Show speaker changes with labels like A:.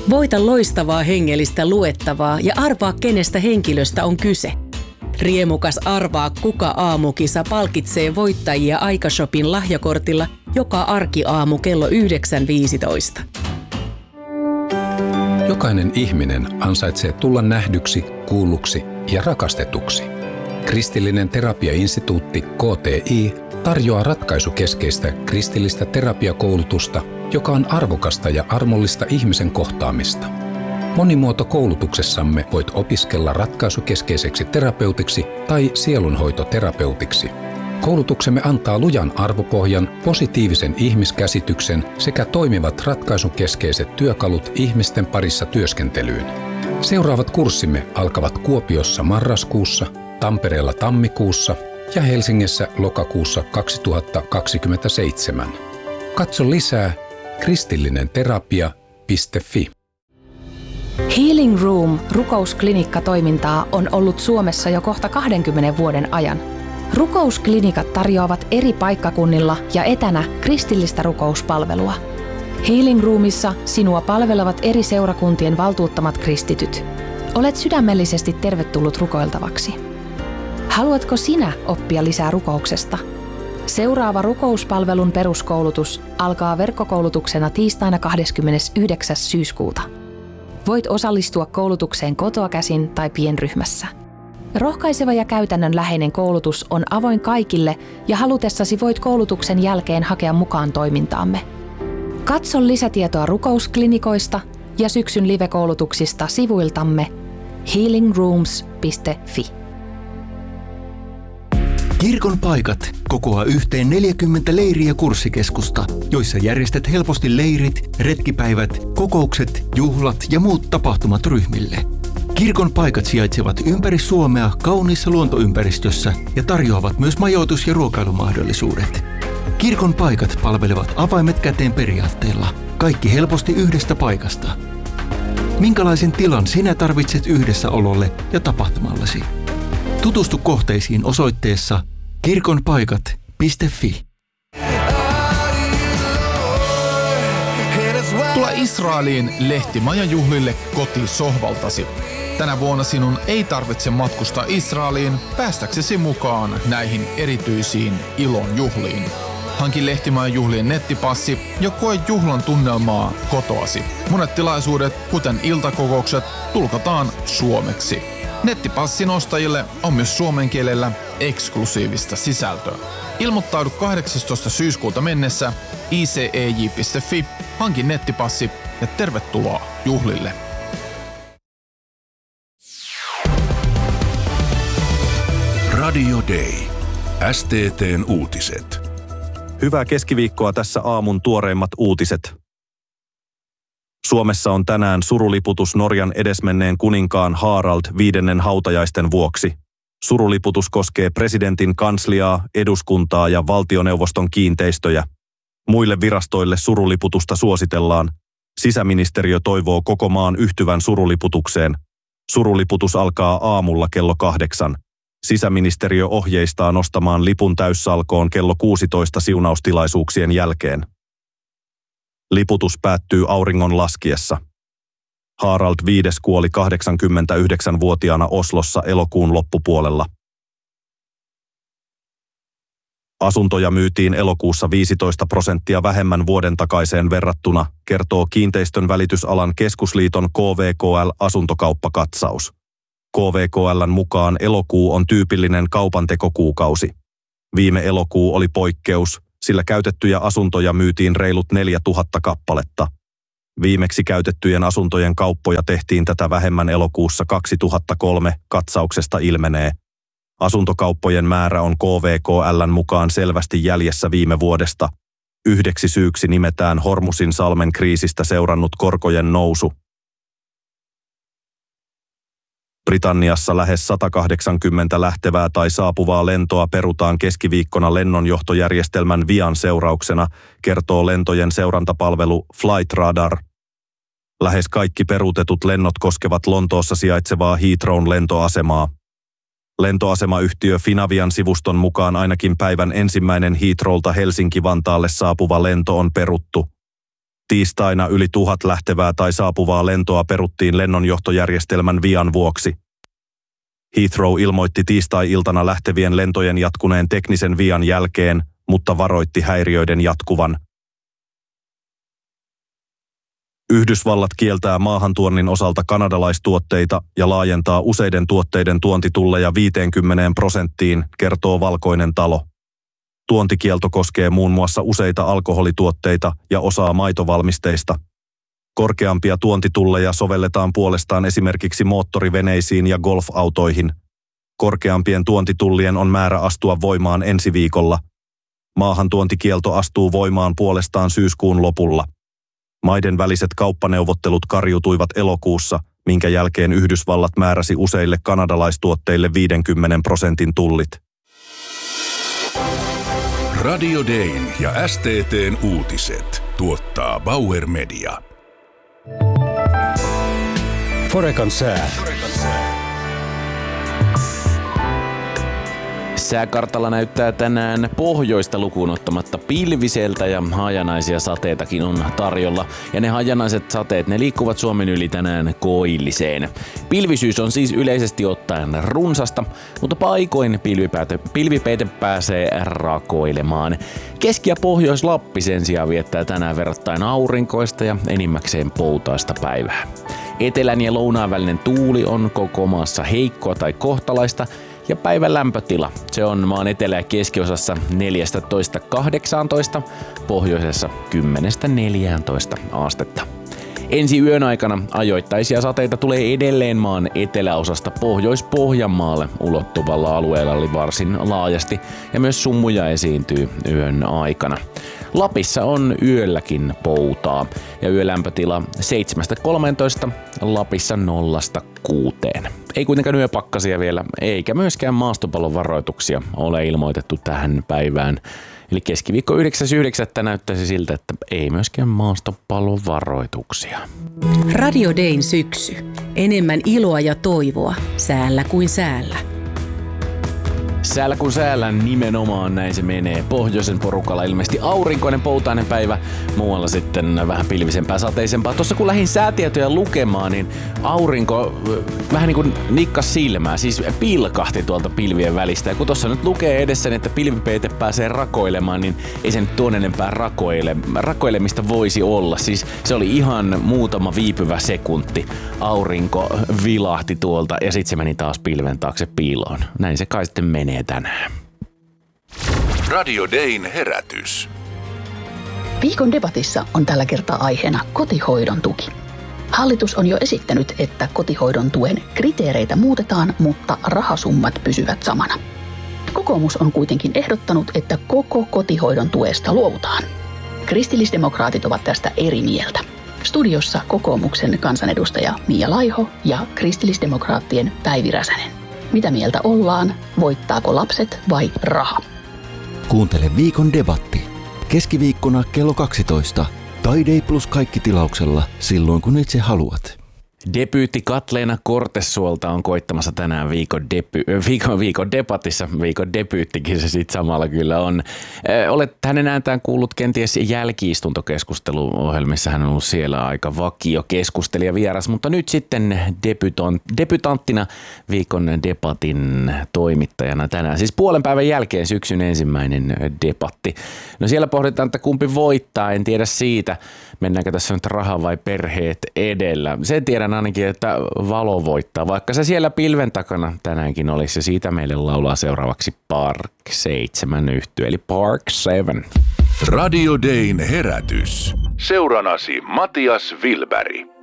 A: Voita loistavaa hengellistä luettavaa ja arvaa, kenestä henkilöstä on kyse. Riemukas Arvaa kuka -aamukisa palkitsee voittajia Aikashopin lahjakortilla joka arkiaamu kello 9.15.
B: Jokainen ihminen ansaitsee tulla nähdyksi, kuulluksi ja rakastetuksi. Kristillinen terapiainstituutti KTI tarjoaa ratkaisukeskeistä kristillistä terapiakoulutusta, joka on arvokasta ja armollista ihmisen kohtaamista. Monimuotokoulutuksessamme voit opiskella ratkaisukeskeiseksi terapeutiksi tai sielunhoitoterapeutiksi. Koulutuksemme antaa lujan arvopohjan, positiivisen ihmiskäsityksen sekä toimivat ratkaisukeskeiset työkalut ihmisten parissa työskentelyyn. Seuraavat kurssimme alkavat Kuopiossa marraskuussa, Tampereella tammikuussa ja Helsingissä lokakuussa 2027. Katso lisää kristillinenterapia.fi.
C: Healing Room -rukousklinikka-toimintaa on ollut Suomessa jo kohta 20 vuoden ajan. Rukousklinikat tarjoavat eri paikkakunnilla ja etänä kristillistä rukouspalvelua. Healing Roomissa sinua palvelevat eri seurakuntien valtuuttamat kristityt. Olet sydämellisesti tervetullut rukoiltavaksi. Haluatko sinä oppia lisää rukouksesta? Seuraava rukouspalvelun peruskoulutus alkaa verkkokoulutuksena tiistaina 29. syyskuuta. Voit osallistua koulutukseen kotoa käsin tai pienryhmässä. Rohkaiseva ja käytännönläheinen koulutus on avoin kaikille ja halutessasi voit koulutuksen jälkeen hakea mukaan toimintaamme. Katso lisätietoa rukousklinikoista ja syksyn live-koulutuksista sivuiltamme healingrooms.fi.
D: Kirkon paikat kokoaa yhteen 40 leiri- ja kurssikeskusta, joissa järjestät helposti leirit, retkipäivät, kokoukset, juhlat ja muut tapahtumat ryhmille. Kirkon paikat sijaitsevat ympäri Suomea kauniissa luontoympäristössä ja tarjoavat myös majoitus- ja ruokailumahdollisuudet. Kirkon paikat palvelevat avaimet käteen periaatteella. Kaikki helposti yhdestä paikasta. Minkälaisen tilan sinä tarvitset yhdessäololle ja tapahtumallesi? Tutustu kohteisiin osoitteessa kirkonpaikat.fi.
E: Tule Israeliin lehtimajajuhlille kotisohvaltasi. Tänä vuonna sinun ei tarvitse matkustaa Israeliin päästäksesi mukaan näihin erityisiin ilon juhliin. Hanki lehtimajajuhlien nettipassi ja koe juhlan tunnelmaa kotoasi. Monet tilaisuudet, kuten iltakokoukset, tulkataan suomeksi. Nettipassin ostajille on myös suomen kielellä eksklusiivista sisältöä. Ilmoittaudu 18. syyskuuta mennessä icej.fi, hanki nettipassi ja tervetuloa juhlille.
F: Radio Day. STT:n uutiset.
G: Hyvää keskiviikkoa, tässä aamun tuoreimmat uutiset. Suomessa on tänään suruliputus Norjan edesmenneen kuninkaan Harald V hautajaisten vuoksi. Suruliputus koskee presidentin kansliaa, eduskuntaa ja valtioneuvoston kiinteistöjä. Muille virastoille suruliputusta suositellaan. Sisäministeriö toivoo koko maan yhtyvän suruliputukseen. Suruliputus alkaa aamulla kello 8. Sisäministeriö ohjeistaa nostamaan lipun täyssalkoon kello 16 siunaustilaisuuksien jälkeen. Liputus päättyy auringon laskiessa. Harald V kuoli 89-vuotiaana Oslossa elokuun loppupuolella. Asuntoja myytiin elokuussa 15% vähemmän vuoden takaiseen verrattuna, kertoo Kiinteistön välitysalan keskusliiton KVKL-asuntokauppakatsaus. KVKL:n mukaan elokuu on tyypillinen kaupantekokuukausi. Viime elokuu oli poikkeus, sillä käytettyjä asuntoja myytiin reilut 4000 kappaletta. Viimeksi käytettyjen asuntojen kauppoja tehtiin tätä vähemmän elokuussa 2003, katsauksesta ilmenee. Asuntokauppojen määrä on KVKL:n mukaan selvästi jäljessä viime vuodesta. Yhdeksi syyksi nimetään Hormusin salmen kriisistä seurannut korkojen nousu. Britanniassa lähes 180 lähtevää tai saapuvaa lentoa perutaan keskiviikkona lennonjohtojärjestelmän vian seurauksena, kertoo lentojen seurantapalvelu Flight Radar. Lähes kaikki peruutetut lennot koskevat Lontoossa sijaitsevaa Heathrown lentoasemaa. Lentoasemayhtiö Finavian sivuston mukaan ainakin päivän ensimmäinen Heathrowlta Helsinki-Vantaalle saapuva lento on peruttu. Tiistaina yli 1000 lähtevää tai saapuvaa lentoa peruttiin lennonjohtojärjestelmän vian vuoksi. Heathrow ilmoitti tiistai-iltana lähtevien lentojen jatkuneen teknisen vian jälkeen, mutta varoitti häiriöiden jatkuvan. Yhdysvallat kieltää maahantuonnin osalta kanadalaistuotteita ja laajentaa useiden tuotteiden tuontitulleja 50%, kertoo Valkoinen talo. Tuontikielto koskee muun muassa useita alkoholituotteita ja osaa maitovalmisteista. Korkeampia tuontitulleja sovelletaan puolestaan esimerkiksi moottoriveneisiin ja golfautoihin. Korkeampien tuontitullien on määrä astua voimaan ensi viikolla. Maahantuontikielto astuu voimaan puolestaan syyskuun lopulla. Maiden väliset kauppaneuvottelut kariutuivat elokuussa, minkä jälkeen Yhdysvallat määräsi useille kanadalaistuotteille 50% tullit.
F: Radio Dayn ja STT:n uutiset tuottaa Bauer Media.
H: Forecan sää. Sääkartalla näyttää tänään pohjoista lukuun ottamatta pilviseltä ja hajanaisia sateitakin on tarjolla. Ja ne hajanaiset sateet, ne liikkuvat Suomen yli tänään koilliseen. Pilvisyys on siis yleisesti ottaen runsasta, mutta paikoin pilvipeite pääsee rakoilemaan. Keski- ja Pohjois-Lappi sen sijaan viettää tänään verrattain aurinkoista ja enimmäkseen poutaista päivää. Etelän ja lounaan välinen tuuli on koko maassa heikkoa tai kohtalaista, ja päivän lämpötila, se on maan etelä- ja keskiosassa 14–18, pohjoisessa 10–14 astetta. Ensi yön aikana ajoittaisia sateita tulee edelleen maan eteläosasta Pohjois-Pohjanmaalle ulottuvalla alueella eli varsin laajasti, ja myös summuja esiintyy yön aikana. Lapissa on yölläkin poutaa ja yölämpötila 7–13, Lapissa 0–6. Ei kuitenkaan yöpakkasia vielä, eikä myöskään maastopallon varoituksia ole ilmoitettu tähän päivään. Eli keskiviikko 9.9. näyttäisi siltä, että ei myöskään maastopallon varoituksia.
A: Radio Dayn syksy. Enemmän iloa ja toivoa, säällä kuin säällä.
H: Säällä kun säällä nimenomaan näin se menee. Pohjoisen porukalla ilmeisesti aurinkoinen poutainen päivä, muualla sitten vähän pilvisempää, sateisempaa. Tuossa kun lähdin säätietoja lukemaan, niin aurinko vähän niin kuin nikkas silmää, siis pilkahti tuolta pilvien välistä. Ja kun tuossa nyt lukee edessä, että pilvipeite pääsee rakoilemaan, niin ei se nyt tuon enempää rakoilemista voisi olla. Siis se oli ihan muutama viipyvä sekunti. Aurinko vilahti tuolta ja sitten se meni taas pilven taakse piiloon. Näin se kai sitten menee tänään.
F: Radio Dayn herätys.
I: Viikon debatissa on tällä kertaa aiheena kotihoidon tuki. Hallitus on jo esittänyt, että kotihoidon tuen kriteereitä muutetaan, mutta rahasummat pysyvät samana. Kokoomus on kuitenkin ehdottanut, että koko kotihoidon tuesta luovutaan. Kristillisdemokraatit ovat tästä eri mieltä. Studiossa kokoomuksen kansanedustaja Mia Laiho ja kristillisdemokraattien Päivi Räsänen. Mitä mieltä ollaan? Voittaako lapset vai raha?
D: Kuuntele viikon debatti. Keskiviikkona kello 12. Tai Day Plus kaikki tilauksella silloin kun itse haluat.
H: Debyytti Katleena Kortesuolta on koittamassa tänään viikon debatissa. Viikon debyyttikin se sitten samalla kyllä on. Olet hänen ääntään kuullut kenties jälki-istuntokeskusteluohjelmissa. Hän on ollut siellä aika vakio keskustelija vieras, mutta nyt sitten debutanttina viikon debatin toimittajana tänään. Siis puolen päivän jälkeen syksyn ensimmäinen debatti. No siellä pohditaan, että kumpi voittaa. En tiedä siitä, mennäänkö tässä nyt raha vai perheet edellä. Sen tiedän ainakin, että valo voittaa, vaikka se siellä pilven takana tänäänkin olisi. Ja siitä meille laulaa seuraavaksi Park 7 yhtye, eli Park 7.
F: Radio Dayn herätys. Seuranasi Matias Wilberg.